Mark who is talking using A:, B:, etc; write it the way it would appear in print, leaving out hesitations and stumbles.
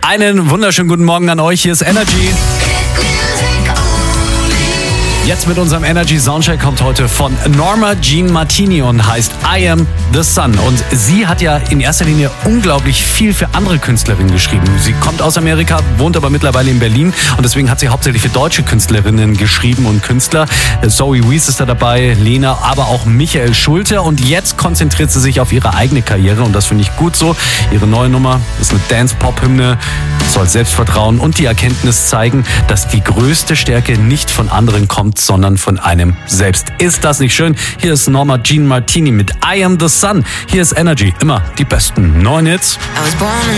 A: Einen wunderschönen guten Morgen an euch. Hier ist Energy. Jetzt mit unserem Energy Soundcheck kommt heute von Norma Jean Martini und heißt I Am The Sun. Und sie hat ja in erster Linie unglaublich viel für andere Künstlerinnen geschrieben. Sie kommt aus Amerika, wohnt aber mittlerweile in Berlin und deswegen hat sie hauptsächlich für deutsche Künstlerinnen geschrieben und Künstler. Zoe Wees ist da dabei, Lena, aber auch Michael Schulte. Und jetzt konzentriert sie sich auf ihre eigene Karriere und das finde ich gut so. Ihre neue Nummer ist eine Dance-Pop-Hymne, soll Selbstvertrauen und die Erkenntnis zeigen, dass die größte Stärke nicht von anderen kommt, sondern von einem selbst. Ist das nicht schön? Hier ist Norma Jean Martini mit I Am The Sun. Hier ist Energy. Immer die besten neuen Hits.
B: I was born in